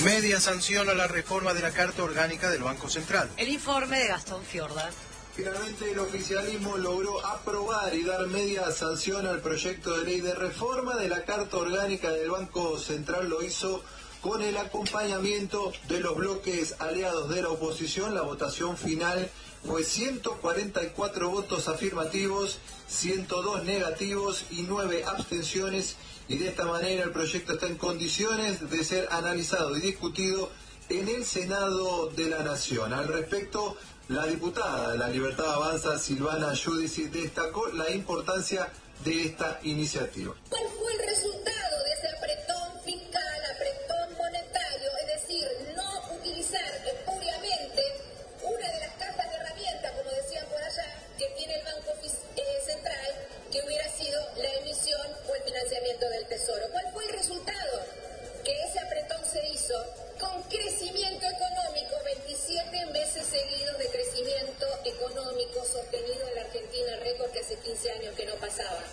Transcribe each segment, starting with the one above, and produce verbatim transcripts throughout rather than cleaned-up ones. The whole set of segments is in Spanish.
Media sanción a la reforma de la Carta Orgánica del Banco Central. El informe de Gastón Fiorda. Finalmente el oficialismo logró aprobar y dar media sanción al proyecto de ley de reforma de la Carta Orgánica del Banco Central. Lo hizo con el acompañamiento de los bloques aliados de la oposición. La votación final fue ciento cuarenta y cuatro votos afirmativos, ciento dos negativos y nueve abstenciones. Y de esta manera el proyecto está en condiciones de ser analizado y discutido en el Senado de la Nación. Al respecto, la diputada de La Libertad Avanza, Silvana Giudici, destacó la importancia de esta iniciativa. ¿Cuál fue el resultado de ese apretón fiscal, apretón monetario? Es decir, no utilizar espuriamente una de las cajas de herramientas, como decían por allá, que tiene el Banco eh, Central, que hubiera sido la emisión o el financiamiento del Tesoro. ¿Cuál fue el resultado? Que ese apretón se hizo con crecimiento económico, veintisiete meses seguidos de crecimiento económico sostenido en la Argentina, récord que hace quince años que no pasaba.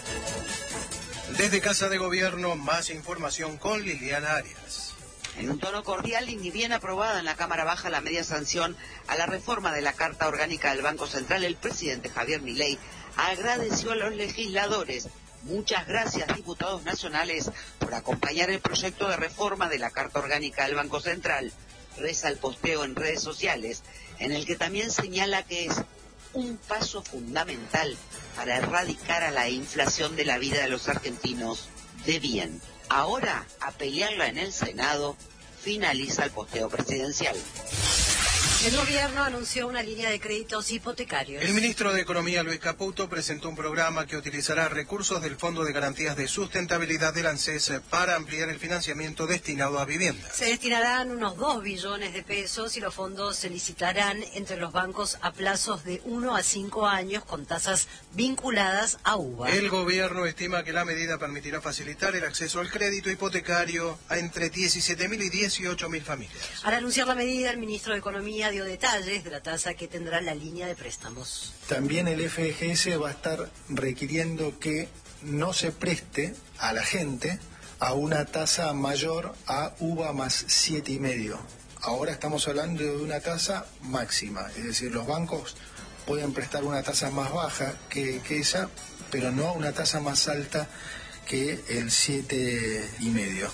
Desde Casa de Gobierno, más información con Liliana Arias. En un tono cordial y ni bien aprobada en la Cámara Baja la media sanción a la reforma de la Carta Orgánica del Banco Central, el presidente Javier Milei agradeció a los legisladores. Muchas gracias, diputados nacionales, por acompañar el proyecto de reforma de la Carta Orgánica del Banco Central. Reza el posteo en redes sociales, en el que también señala que es un paso fundamental para erradicar a la inflación de la vida de los argentinos de bien. Ahora, a pelearla en el Senado, finaliza el posteo presidencial. El gobierno anunció una línea de créditos hipotecarios. El ministro de Economía, Luis Caputo, presentó un programa que utilizará recursos del Fondo de Garantías de Sustentabilidad del ANSES para ampliar el financiamiento destinado a viviendas. Se destinarán unos dos billones de pesos y los fondos se licitarán entre los bancos a plazos de uno a cinco años con tasas vinculadas a U V A. El gobierno estima que la medida permitirá facilitar el acceso al crédito hipotecario a entre diecisiete mil y dieciocho mil familias. Al anunciar la medida, el ministro de Economía dio detalles de la tasa que tendrá la línea de préstamos. También el F G S va a estar requiriendo que no se preste a la gente a una tasa mayor a U V A más siete y medio. Ahora estamos hablando de una tasa máxima, es decir, los bancos pueden prestar una tasa más baja que, que esa, pero no una tasa más alta que el siete y medio.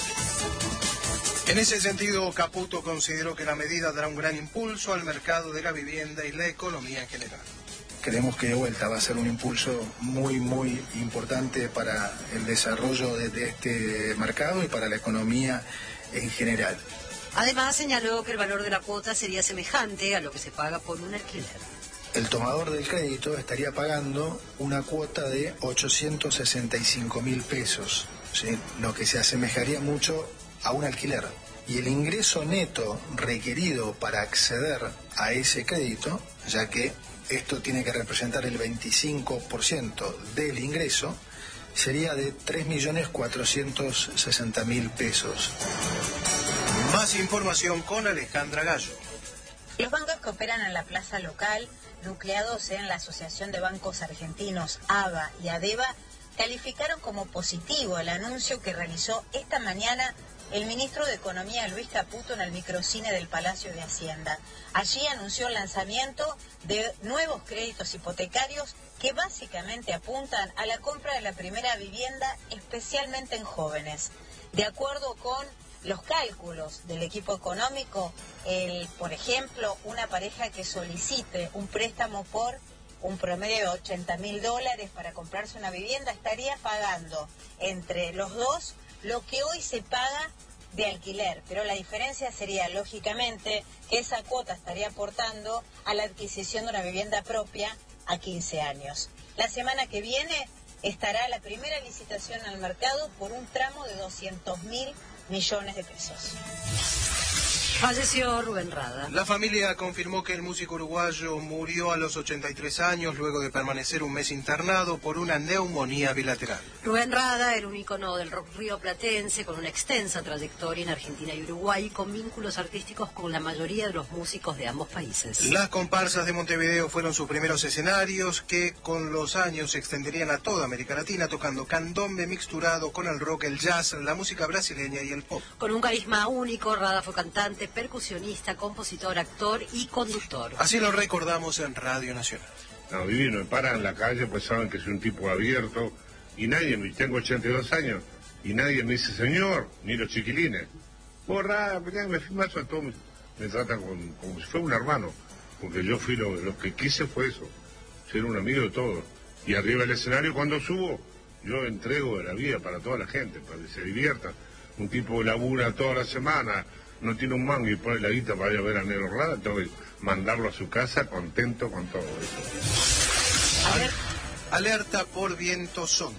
En ese sentido, Caputo consideró que la medida dará un gran impulso al mercado de la vivienda y la economía en general. Creemos que de vuelta va a ser un impulso muy, muy importante para el desarrollo de, de este mercado y para la economía en general. Además, señaló que el valor de la cuota sería semejante a lo que se paga por un alquiler. El tomador del crédito estaría pagando una cuota de ochocientos sesenta y cinco mil pesos, ¿sí? Lo que se asemejaría mucho a un alquiler. Y el ingreso neto requerido para acceder a ese crédito, ya que esto tiene que representar el veinticinco por ciento del ingreso, sería de tres millones cuatrocientos sesenta mil pesos. Más información con Alejandra Gallo. Los bancos que operan en la plaza local, nucleados en la Asociación de Bancos Argentinos, A B A y ADEBA, calificaron como positivo el anuncio que realizó esta mañana el ministro de Economía, Luis Caputo, en el microcine del Palacio de Hacienda. Allí anunció el lanzamiento de nuevos créditos hipotecarios que básicamente apuntan a la compra de la primera vivienda, especialmente en jóvenes. De acuerdo con los cálculos del equipo económico, el, por ejemplo, una pareja que solicite un préstamo por un promedio de ochenta mil dólares para comprarse una vivienda estaría pagando entre los dos lo que hoy se paga de alquiler, pero la diferencia sería, lógicamente, que esa cuota estaría aportando a la adquisición de una vivienda propia a quince años. La semana que viene estará la primera licitación al mercado por un tramo de doscientos mil millones de pesos. Falleció Rubén Rada. La familia confirmó que el músico uruguayo murió a los ochenta y tres años luego de permanecer un mes internado por una neumonía bilateral. Rubén Rada era un ícono del rock rioplatense con una extensa trayectoria en Argentina y Uruguay, con vínculos artísticos con la mayoría de los músicos de ambos países. Las comparsas de Montevideo fueron sus primeros escenarios que con los años se extenderían a toda América Latina, tocando candombe mixturado con el rock, el jazz, la música brasileña y el pop. Con un carisma único, Rada fue cantante, percusionista, compositor, actor y conductor. Así lo recordamos en Radio Nacional. No, divino, me paran en la calle, pues saben que soy un tipo abierto, y nadie, me tengo ochenta y dos años, y nadie me dice señor, ni los chiquilines. Borra, me filmas a todo, me, me tratan con, como si fuera un hermano, porque yo fui lo, lo que quise fue eso, ser un amigo de todos. Y arriba del escenario, cuando subo, yo entrego de la vida para toda la gente, para que se diviertan. Un tipo que labura toda la semana, no tiene un mango y pone la guita para ir a ver a Negro Rada, tengo que mandarlo a su casa contento con todo eso. Alerta, alerta por viento sonda.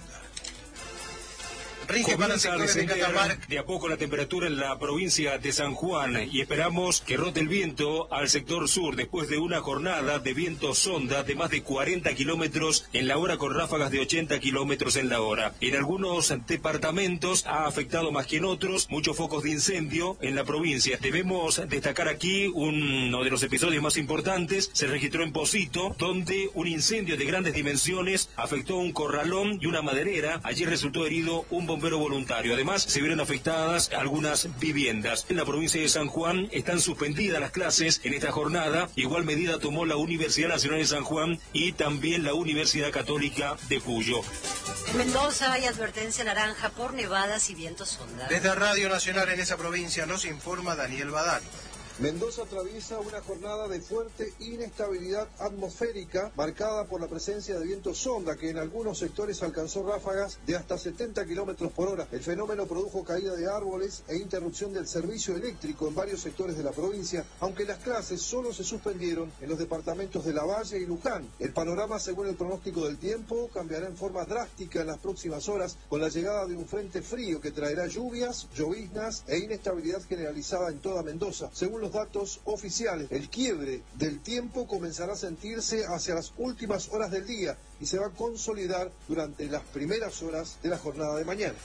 Rige para Comienza a sectores de descender Catamarca. de a poco la temperatura en la provincia de San Juan y esperamos que rote el viento al sector sur después de una jornada de viento sonda de más de cuarenta kilómetros en la hora con ráfagas de ochenta kilómetros en la hora. En algunos departamentos ha afectado más que en otros muchos focos de incendio en la provincia. Debemos destacar aquí uno de los episodios más importantes. Se registró en Pocito, donde un incendio de grandes dimensiones afectó un corralón y una maderera. Allí resultó herido un bombero voluntario. Además, se vieron afectadas algunas viviendas. En la provincia de San Juan están suspendidas las clases en esta jornada. Igual medida tomó la Universidad Nacional de San Juan y también la Universidad Católica de Cuyo. En Mendoza hay advertencia naranja por nevadas y vientos sonda. Desde Radio Nacional en esa provincia nos informa Daniel Badán. Mendoza atraviesa una jornada de fuerte inestabilidad atmosférica marcada por la presencia de viento sonda que en algunos sectores alcanzó ráfagas de hasta setenta kilómetros por hora. El fenómeno produjo caída de árboles e interrupción del servicio eléctrico en varios sectores de la provincia, aunque las clases solo se suspendieron en los departamentos de Lavalle y Luján. El panorama, según el pronóstico del tiempo, cambiará en forma drástica en las próximas horas con la llegada de un frente frío que traerá lluvias, lloviznas e inestabilidad generalizada en toda Mendoza. Según los datos oficiales, el quiebre del tiempo comenzará a sentirse hacia las últimas horas del día y se va a consolidar durante las primeras horas de la jornada de mañana.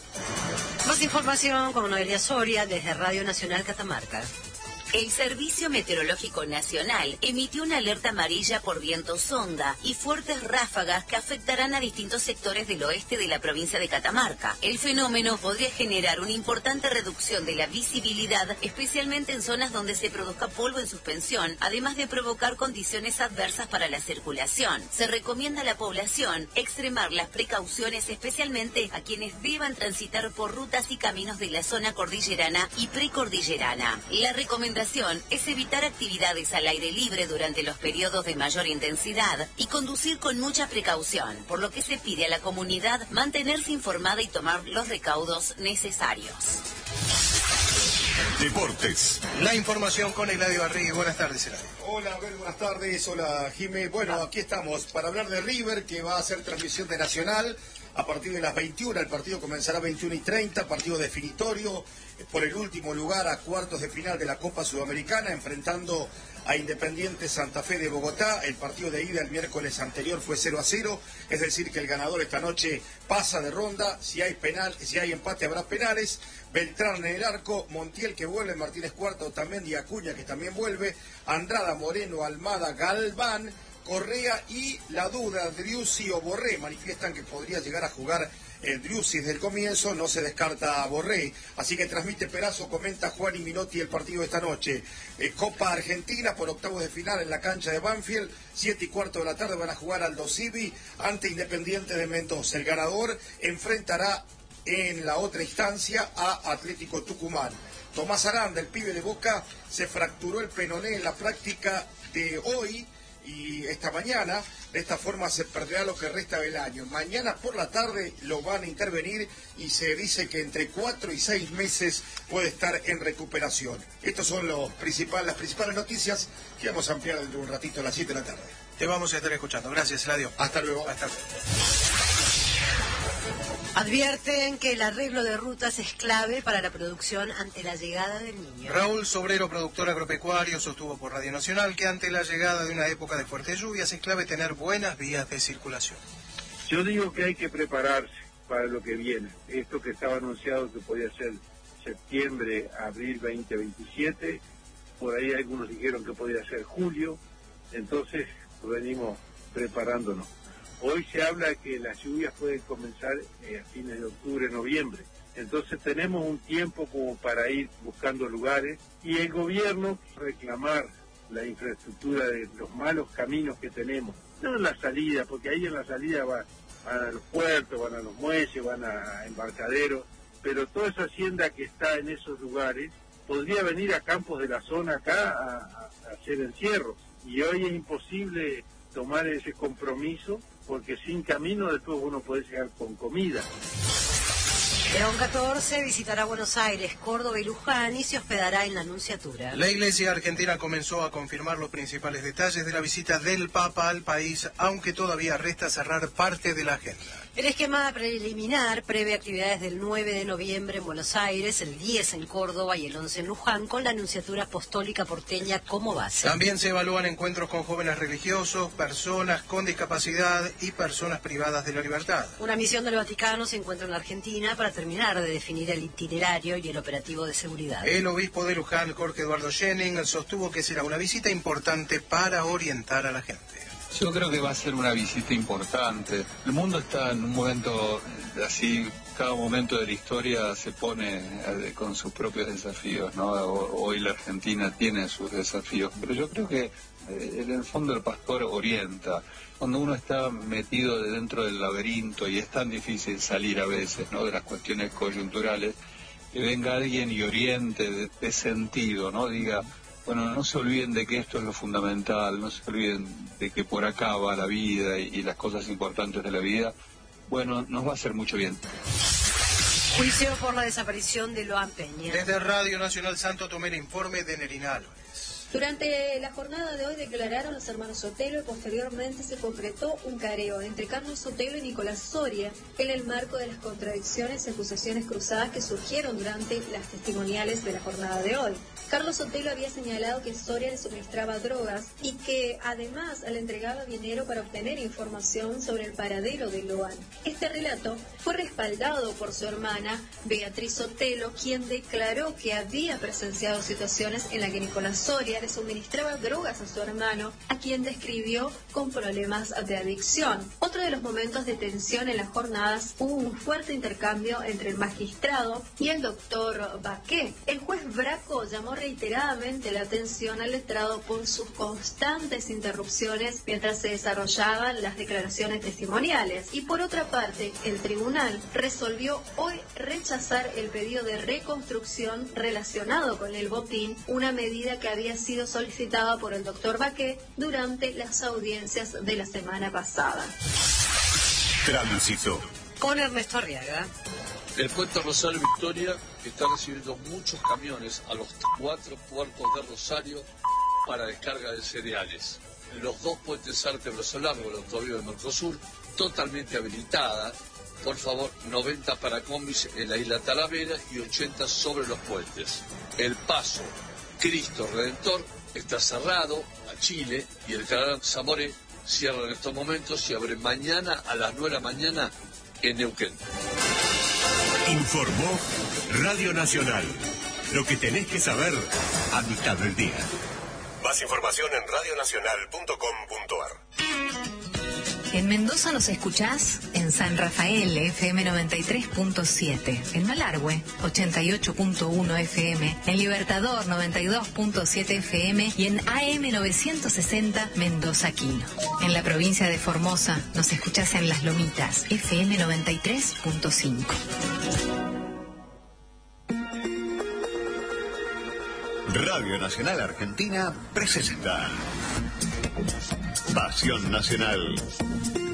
Más información con Noelia Soria desde Radio Nacional Catamarca. El Servicio Meteorológico Nacional emitió una alerta amarilla por viento sonda y fuertes ráfagas que afectarán a distintos sectores del oeste de la provincia de Catamarca. El fenómeno podría generar una importante reducción de la visibilidad, especialmente en zonas donde se produzca polvo en suspensión, además de provocar condiciones adversas para la circulación. Se recomienda a la población extremar las precauciones, especialmente a quienes deban transitar por rutas y caminos de la zona cordillerana y precordillerana. La recomendación es evitar actividades al aire libre durante los periodos de mayor intensidad y conducir con mucha precaución, por lo que se pide a la comunidad mantenerse informada y tomar los recaudos necesarios. Deportes. La información con Eladio Arregui. Buenas tardes, Eladio. Hola, Abel, buenas tardes. Hola, Jimé. Bueno, aquí estamos para hablar de River, que va a hacer transmisión de Nacional a partir de las veintiuna. El partido comenzará a veintiuna y treinta, partido definitorio por el último lugar a cuartos de final de la Copa Sudamericana, enfrentando a Independiente Santa Fe de Bogotá. El partido de ida el miércoles anterior fue cero a cero, es decir que el ganador esta noche pasa de ronda. Si hay penal, si hay empate habrá penales. Beltrán en el arco, Montiel que vuelve, Martínez Cuarto también, y Acuña que también vuelve, Andrada, Moreno, Almada, Galván, Correa y la duda, Driussi o Borré. Manifiestan que podría llegar a jugar el Driussi desde el comienzo, no se descarta a Borré. Así que transmite Perazo, comenta Juan y Minotti el partido de esta noche. Eh, Copa Argentina por octavos de final en la cancha de Banfield, siete y cuarto de la tarde van a jugar Aldo Civi ante Independiente de Mendoza. El ganador enfrentará en la otra instancia a Atlético Tucumán. Tomás Aranda, el pibe de Boca, se fracturó el peroné en la práctica de hoy y esta mañana. De esta forma se perderá lo que resta del año. Mañana por la tarde lo van a intervenir y se dice que entre cuatro y seis meses puede estar en recuperación. Estas son los principales, las principales noticias que vamos a ampliar dentro de un ratito a las siete de la tarde. Te vamos a estar escuchando. Gracias, Eladio. Hasta luego. Hasta luego. Advierten que el arreglo de rutas es clave para la producción ante la llegada del niño. Raúl Sobrero, productor agropecuario, sostuvo por Radio Nacional que ante la llegada de una época de fuertes lluvias es clave tener buenas vías de circulación. Yo digo que hay que prepararse para lo que viene. Esto que estaba anunciado que podía ser septiembre, abril veinte veintisiete, por ahí algunos dijeron que podía ser julio, entonces venimos preparándonos. Hoy se habla que las lluvias pueden comenzar eh, a fines de octubre, noviembre. Entonces tenemos un tiempo como para ir buscando lugares y el gobierno reclamar la infraestructura de los malos caminos que tenemos. No en la salida, porque ahí en la salida va, van a los puertos, van a los muelles, van a embarcaderos, pero toda esa hacienda que está en esos lugares podría venir a campos de la zona acá a, a hacer encierros. Y hoy es imposible tomar ese compromiso, porque sin camino después uno puede llegar con comida. León catorce visitará Buenos Aires, Córdoba y Luján y se hospedará en la Nunciatura. La Iglesia Argentina comenzó a confirmar los principales detalles de la visita del Papa al país, aunque todavía resta cerrar parte de la agenda. El esquema preliminar prevé actividades del nueve de noviembre en Buenos Aires, el diez en Córdoba y el once en Luján, con la Nunciatura Apostólica Porteña como base. También se evalúan encuentros con jóvenes religiosos, personas con discapacidad y personas privadas de la libertad. Una misión del Vaticano se encuentra en la Argentina para terminar de definir el itinerario y el operativo de seguridad. El obispo de Luján, Jorge Eduardo Schenning, sostuvo que será una visita importante para orientar a la gente. Yo creo que va a ser una visita importante. El mundo está en un momento así, cada momento de la historia se pone con sus propios desafíos, ¿no? Hoy la Argentina tiene sus desafíos, pero yo creo que en el fondo el pastor orienta. Cuando uno está metido dentro del laberinto y es tan difícil salir a veces, ¿no?, de las cuestiones coyunturales, que venga alguien y oriente de, de sentido, ¿no? Diga, bueno, no se olviden de que esto es lo fundamental, no se olviden de que por acá va la vida y, y las cosas importantes de la vida. Bueno, nos va a hacer mucho bien. Juicio por la desaparición de Loan Peña. Desde Radio Nacional Santo tomé el informe de Nerina Álvarez. Durante la jornada de hoy declararon los hermanos Sotelo y posteriormente se concretó un careo entre Carlos Sotelo y Nicolás Soria en el marco de las contradicciones y acusaciones cruzadas que surgieron durante las testimoniales de la jornada de hoy. Carlos Sotelo había señalado que Soria le suministraba drogas y que además le entregaba dinero para obtener información sobre el paradero de Loan. Este relato fue respaldado por su hermana Beatriz Sotelo, quien declaró que había presenciado situaciones en las que Nicolás Soria le suministraba drogas a su hermano, a quien describió con problemas de adicción. Otro de los momentos de tensión en las jornadas, hubo un fuerte intercambio entre el magistrado y el doctor Baqué. El juez Braco llamó reiteradamente la atención al letrado por sus constantes interrupciones mientras se desarrollaban las declaraciones testimoniales. Y por otra parte, el tribunal resolvió hoy rechazar el pedido de reconstrucción relacionado con el botín, una medida que había sido solicitada por el doctor Baqué durante las audiencias de la semana pasada. Tránsito. Con Ernesto Arriaga. El puente Rosario Victoria está recibiendo muchos camiones a los cuatro puertos de Rosario para descarga de cereales. Los dos puentes ártebros a lo largo de la autovía de Mercosur totalmente habilitadas. Por favor, noventa para combis en la isla Talavera y ochenta sobre los puentes. El paso Cristo Redentor está cerrado a Chile y el canal Zamoré cierra en estos momentos y abre mañana a las nueve de la mañana en Neuquén. Informó Radio Nacional. Lo que tenés que saber a mitad del día. Más información en radio nacional punto com punto ar. En Mendoza nos escuchás en San Rafael, F M noventa y tres punto siete, en Malargüe, ochenta y ocho punto uno F M, en Libertador, noventa y dos punto siete F M y en A M novecientos sesenta Mendoza Quino. En la provincia de Formosa nos escuchás en Las Lomitas, F M noventa y tres punto cinco. Radio Nacional Argentina presenta Pasión Nacional.